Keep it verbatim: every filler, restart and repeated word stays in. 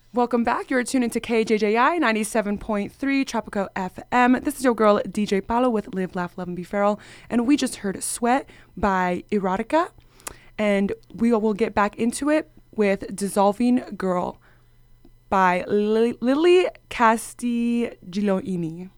Welcome back. You're tuned into K J J I ninety-seven point three Tropico F M. This is your girl, D J Paulo, with Live, Laugh, Love, and Be Feral. And we just heard Sweat by Erotica. And we will get back into it with Dissolving Girl by Lily Castiglioini.